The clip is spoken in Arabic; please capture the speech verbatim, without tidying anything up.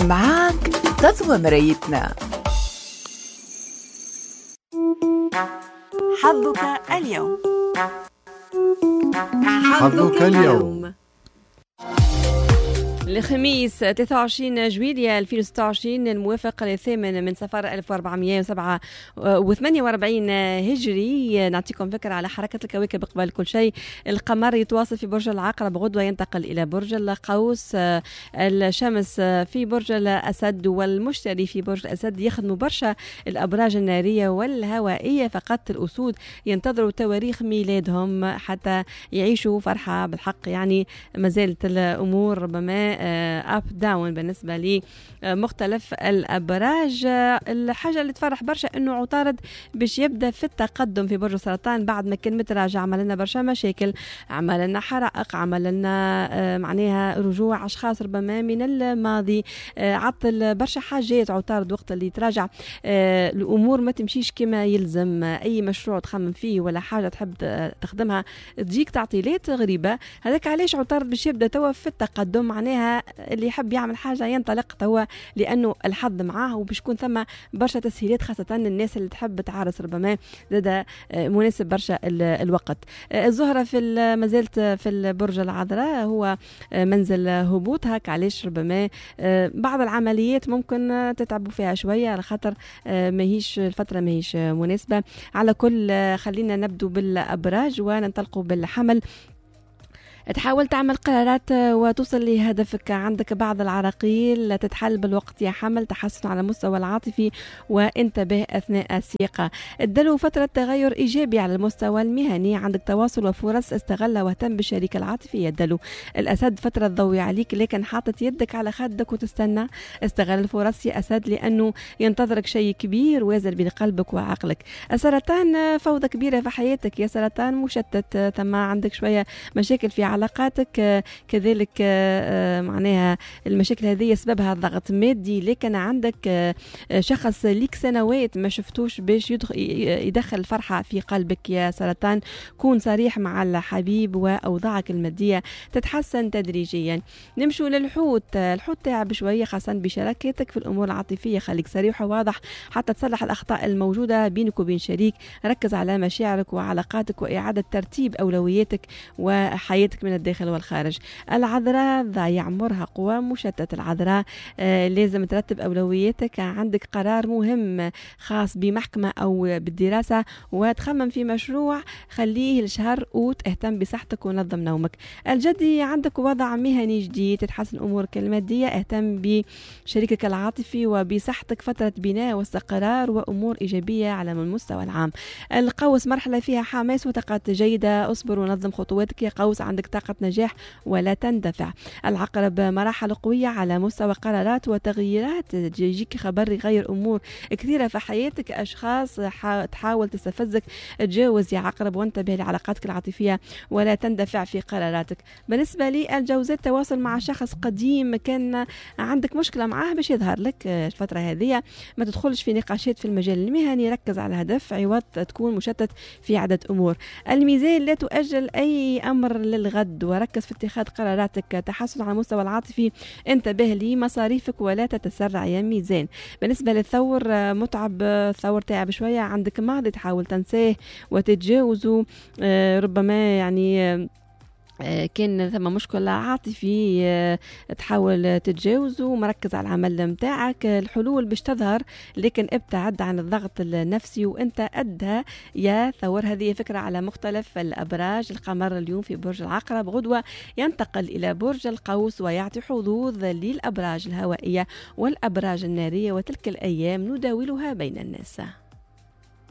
معاك غزوة مرايتنا. حظك اليوم. حظك اليوم الخميس ثلاثة وعشرين جويلية ألفين وستة وعشرين الموافق للثامن من صفر ألف وأربعمائة وسبعة وثمانية وأربعين هجري. نعطيكم فكرة على حركة الكواكب قبل كل شيء. القمر يتواصل في برج العقرب، غدوة ينتقل إلى برج القوس. الشمس في برج الأسد والمشتري في برج الأسد يخدموا برشا الأبراج النارية والهوائية، فقط الأسود ينتظروا تواريخ ميلادهم حتى يعيشوا فرحة بالحق. يعني ما زالت الأمور ربما اب داون بالنسبه لمختلف الابراج. الحاجه اللي تفرح برشا انه عطارد باش يبدا في التقدم في برج السرطان بعد ما كان متراجع، عمل لنا برشا مشاكل، عمل لنا حرائق، عمل لنا معناها رجوع اشخاص ربما من الماضي، عطل برشا حاجات عطارد وقت اللي تراجع. الامور ما تمشيش كما يلزم، اي مشروع تخمم فيه ولا حاجه تحب تخدمها تجيك تعطيلات غريبه. هذاك علاش عطارد باش يبدا توا في التقدم، معناها اللي يحب يعمل حاجه ينطلق توا لانه الحظ معاه وباش يكون ثم برشا تسهيلات، خاصه الناس اللي تحب تعرس ربما زاد مناسب برشا الوقت. الزهره في ما زالت في البرج العذراء، هو منزل هبوط، هاك علاش ربما بعض العمليات ممكن تتعبوا فيها شويه على خاطر ماهيش الفتره ماهيش مناسبه. على كل خلينا نبدو بالابراج وننطلقوا بالحمل. تحاول تعمل قرارات وتوصل لهدفك. عندك بعض العراقيل تتحل بالوقت يا حمل، تحسن على المستوى العاطفي وانتبه أثناء السياقة. الدلو فترة تغير إيجابي على المستوى المهني، عندك تواصل وفرص استغلها واهتم بالشريك العاطفي. الدلو الأسد فترة ضوي عليك لكن حاطط يدك على خدك وتستنى. استغل الفرص يا أسد لأنه ينتظرك شيء كبير وازن بين قلبك وعقلك. السرطان فوضى كبيرة في حياتك يا سرطان، مشتت، ثم عندك شوية مشاكل في علاقاتك، كذلك معناها المشاكل هذه سببها ضغط مادي، لكن عندك شخص ليك سنوات ما شفتوش باش يدخل الفرحة في قلبك يا سرطان. كون صريح مع الحبيب وأوضاعك المادية تتحسن تدريجيا. نمشوا للحوت. الحوت تعب شوية خاصة بشراكتك في الأمور العاطفية، خليك صريح وواضح حتى تصلح الأخطاء الموجودة بينك وبين شريك. ركز على مشاعرك وعلاقاتك وإعادة ترتيب أولوياتك وحياتك من الداخل والخارج. العذراء ضايع عمرها قوى مشتت. العذراء آه لازم ترتب أولوياتك. عندك قرار مهم خاص بمحكمة أو بالدراسة وتخمم في مشروع، خليه لشهر أوت. اهتم بصحتك ونظم نومك. الجدي عندك وضع مهني جديد، تتحسن أمورك المادية، اهتم بشريكك العاطفي وبصحتك. فترة بناء واستقرار وأمور إيجابية على المستوى العام. القوس مرحلة فيها حماس وطاقات جيدة، اصبر ونظم خطواتك يا قوس، عندك طاقة نجاح ولا تندفع. العقرب مراحل قوية على مستوى قرارات وتغييرات، يجيك خبر يغير أمور كثيرة في حياتك. أشخاص تحاول تستفزك، تجاوز يا عقرب وانتبه لعلاقاتك العاطفية ولا تندفع في قراراتك. بالنسبة لي الجوزاء، تواصل مع شخص قديم كان عندك مشكلة معاه باش يظهر لك الفترة هذه. ما تدخلش في نقاشات في المجال المهني، ركز على الهدف عوض تكون مشتت في عدة أمور. الميزان لا تؤجل أي أمر للغد وركز في اتخاذ قراراتك. تحسن على المستوى العاطفي، انتبه لمصاريفك ولا تتسرع يا ميزان. بالنسبة للثور، متعب الثور، تعب شوية، عندك ماضي تحاول تنساه وتتجاوزه. ربما يعني كان ثم مشكلة عاطفي تحاول تتجاوزه، مركز على العمل متاعك. الحلول باش تظهر لكن ابتعد عن الضغط النفسي وانت أدها يا ثور. هذه فكرة على مختلف الأبراج. القمر اليوم في برج العقرب، غدوة ينتقل إلى برج القوس ويعطي حظوظ للأبراج الهوائية والأبراج النارية، وتلك الأيام نداولها بين الناس.